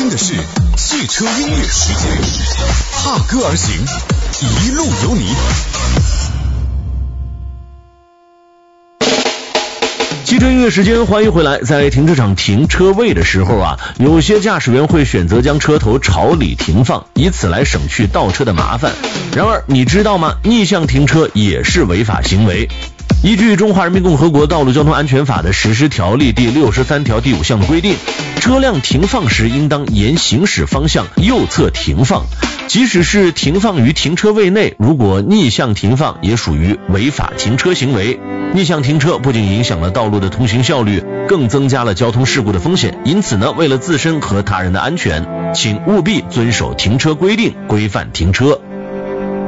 的是汽车音乐时间，踏歌而行，一路有你。 汽车音乐时间，欢迎回来。在停车场停车位的时候啊，有些驾驶员会选择将车头朝里停放，以此来省去倒车的麻烦。然而你知道吗？逆向停车也是违法行为。依据《中华人民共和国道路交通安全法》的实施条例第63条第5项的规定，车辆停放时应当沿行驶方向右侧停放，即使是停放于停车位内，如果逆向停放也属于违法停车行为。逆向停车不仅影响了道路的通行效率，更增加了交通事故的风险。因此呢，为了自身和他人的安全，请务必遵守停车规定，规范停车。